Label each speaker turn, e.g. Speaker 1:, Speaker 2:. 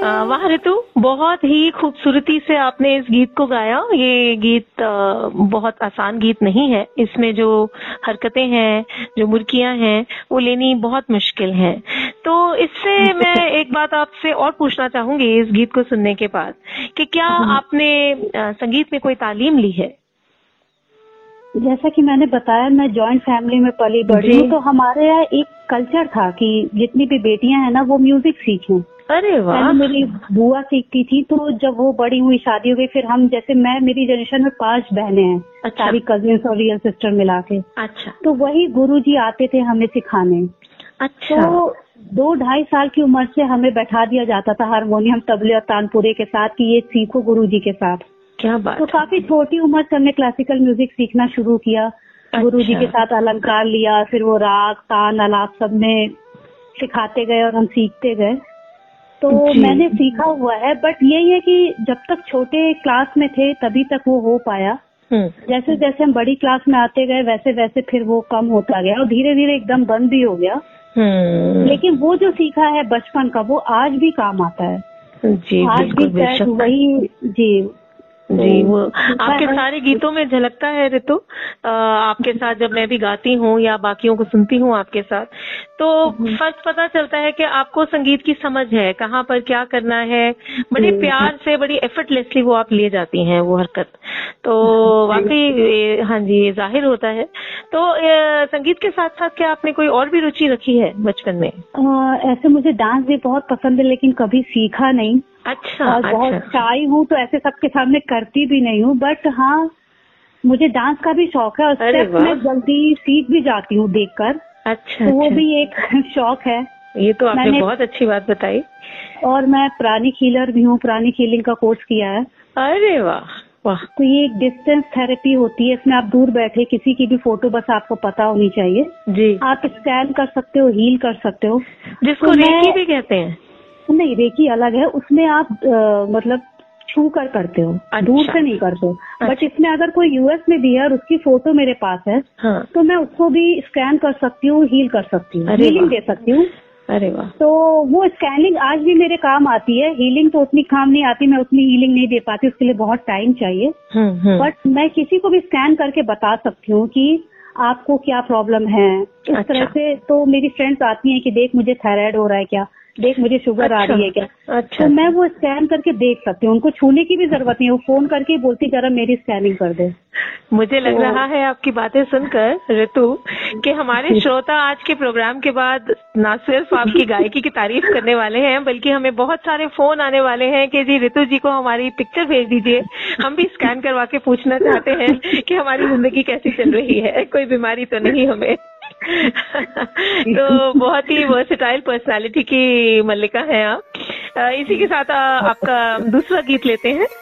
Speaker 1: वाह ऋतु, बहुत ही खूबसूरती से आपने इस गीत को गाया। ये गीत बहुत आसान गीत नहीं है। इसमें जो हरकतें हैं, जो मुर्कियां हैं, वो लेनी बहुत मुश्किल है। तो इससे मैं एक बात आपसे और पूछना चाहूंगी इस गीत को सुनने के बाद कि क्या आपने संगीत में कोई तालीम ली है?
Speaker 2: जैसा कि मैंने बताया, मैं जॉइंट फैमिली में पली बड़ी हूँ, तो हमारे यहाँ एक कल्चर था कि जितनी भी बेटियां हैं ना वो म्यूजिक सीखें।
Speaker 1: अरे वाह।
Speaker 2: पहले मेरी बुआ सीखती थी, तो जब वो बड़ी हुई, शादी हो गई, फिर हम, जैसे मेरी जनरेशन में 5 बहनें हैं। अच्छा। सारी कजिन्स और रियल सिस्टर मिला के।
Speaker 1: अच्छा।
Speaker 2: तो वही गुरुजी आते थे हमें सिखाने।
Speaker 1: अच्छा।
Speaker 2: तो 2-2.5 साल की उम्र से हमें बैठा दिया जाता था हारमोनियम, तबले और तानपुरे के साथ कि ये सीखो गुरुजी के साथ।
Speaker 1: क्या बात।
Speaker 2: तो काफी छोटी उम्र से हमने क्लासिकल म्यूजिक सीखना शुरू किया। अच्छा। गुरुजी के साथ अलंकार लिया, फिर वो राग, तान, आलाप सब में सिखाते गए और हम सीखते गए। तो मैंने सीखा हुआ है, बट यही है कि जब तक छोटे क्लास में थे तभी तक वो हो पाया। जैसे जैसे हम बड़ी क्लास में आते गए वैसे वैसे फिर वो कम होता गया और धीरे धीरे एकदम बंद भी हो गया। लेकिन वो जो सीखा है बचपन का, वो आज भी काम आता है।
Speaker 1: जी,
Speaker 2: आज भी वही। जी,
Speaker 1: वो आपके सारे गीतों में झलकता है ऋतु। आपके साथ जब मैं भी गाती हूँ या बाकियों को सुनती हूँ आपके साथ, तो फर्क पता चलता है कि आपको संगीत की समझ है, कहाँ पर क्या करना है। बड़े प्यार से, बड़ी एफर्टलेसली वो आप ले जाती हैं वो हरकत। तो वाकई हाँ जी, जाहिर होता है। तो संगीत के साथ साथ क्या आपने कोई और भी रुचि रखी है बचपन में?
Speaker 2: ऐसे मुझे डांस भी बहुत पसंद है, लेकिन कभी सीखा नहीं।
Speaker 1: अच्छा।
Speaker 2: और बहुत शाई हूँ, तो ऐसे सबके सामने करती भी नहीं हूँ। बट हाँ, मुझे डांस का भी शौक है और स्टेप में जल्दी सीख भी जाती हूँ देखकर। अच्छा। तो वो भी एक शौक है।
Speaker 1: ये तो आपने बहुत अच्छी बात बताई।
Speaker 2: और मैं प्राणिक हीलर भी हूँ, प्राणिक हीलिंग का कोर्स किया है।
Speaker 1: अरे वाह वाह।
Speaker 2: तो ये एक डिस्टेंस थेरेपी होती है। इसमें आप दूर बैठे किसी की भी फोटो बस आपको पता होनी चाहिए जी। आप स्कैन कर सकते हो, हील कर सकते हो,
Speaker 1: जिसको रेकी भी कहते हैं।
Speaker 2: नहीं, रेकी अलग है। उसमें आप मतलब छू कर करते हो। अच्छा। दूर से नहीं करते हो। अच्छा। बट इसमें अगर कोई यूएस में भी है और उसकी फोटो मेरे पास है, हाँ। तो मैं उसको भी स्कैन कर सकती हूँ, हील कर सकती हूँ, हीलिंग दे सकती हूँ।
Speaker 1: अरे वाह।
Speaker 2: तो वो स्कैनिंग आज भी मेरे काम आती है। हीलिंग तो उतनी काम नहीं आती, मैं उतनी हीलिंग नहीं दे पाती, उसके लिए बहुत टाइम चाहिए। बट मैं किसी को भी स्कैन करके बता सकती हूँ कि आपको क्या प्रॉब्लम है। इस तरह से तो मेरी फ्रेंड्स आती हैं कि देख मुझे थायराइड हो रहा है क्या, देख मुझे शुगर आ रही है क्या। अच्छा। तो मैं वो स्कैन करके देख सकती हूँ। उनको छूने की भी जरूरत नहीं है, वो फोन करके बोलती जरा मेरी स्कैनिंग कर दे।
Speaker 1: मुझे लग रहा है आपकी बातें सुनकर ऋतु कि हमारे श्रोता आज के प्रोग्राम के बाद न सिर्फ आपकी गायकी की तारीफ करने वाले हैं, बल्कि हमें बहुत सारे फोन आने वाले हैं कि जी ऋतु जी को हमारी पिक्चर भेज दीजिए, हम भी स्कैन करवा के पूछना चाहते हैं कि हमारी जिंदगी कैसी चल रही है, कोई बीमारी तो नहीं हमें। तो बहुत ही वर्सेटाइल पर्सनालिटी की मल्लिका हैं आप। इसी के साथ आपका दूसरा गीत लेते हैं।